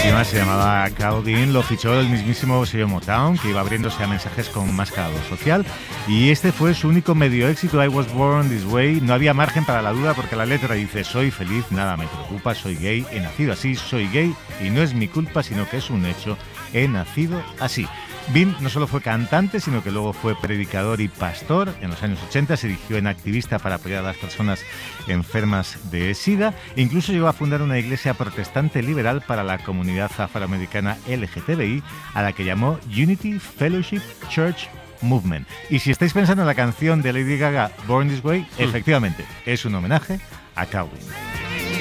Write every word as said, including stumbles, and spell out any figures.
tema se llamaba Calvin, lo fichó el mismísimo sello Motown, que iba abriéndose a mensajes con más calado social, y este fue su único medio éxito, I Was Born This Way. No había margen para la duda porque la letra dice: soy feliz, nada me preocupa, soy gay, he nacido así, soy gay y no es mi culpa sino que es un hecho, he nacido así. Bean no solo fue cantante, sino que luego fue predicador y pastor. En los años ochenta se erigió en activista para apoyar a las personas enfermas de SIDA. Incluso llegó a fundar una iglesia protestante liberal para la comunidad afroamericana L G T B I, a la que llamó Unity Fellowship Church Movement. Y si estáis pensando en la canción de Lady Gaga, Born This Way, mm. efectivamente, es un homenaje a Calvin.